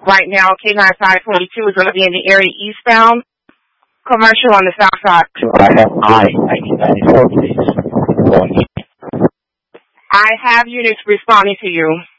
right now. K9542 is going to be in the area eastbound. Commercial on the south side. I have I-1994, please. I have units responding to you.